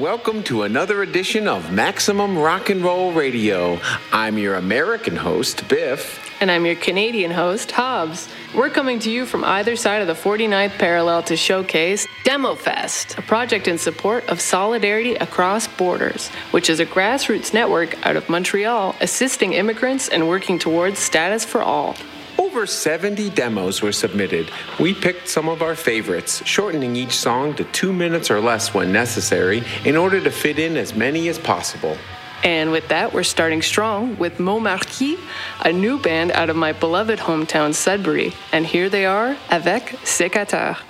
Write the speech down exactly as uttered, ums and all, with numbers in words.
welcome to another edition of Maximum Rock and Roll Radio. I'm your American host, Biff. And I'm your Canadian host, Hobbs. We're coming to you from either side of the forty-ninth parallel to showcase DemoFest, a project in support of Solidarity Across Borders, which is a grassroots network out of Montreal assisting immigrants and working towards status for all. Over seventy demos were submitted. We picked some of our favorites, shortening each song to two minutes or less when necessary in order to fit in as many as possible. And with that, we're starting strong with Montmarquis, a new band out of my beloved hometown Sudbury. And here they are, avec Sécateur.